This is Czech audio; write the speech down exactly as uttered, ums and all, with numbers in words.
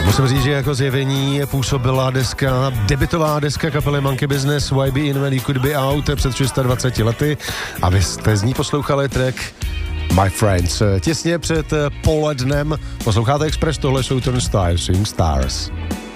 Musím říct, že jako zjevení působila deska, debutová deska kapely Monkey Business Why Be In When You Could Be Out před dvaceti šesti lety a vy jste z ní poslouchali track My Friends. Těsně před polednem posloucháte Express, tohle jsou Turn Style, Swing Stars.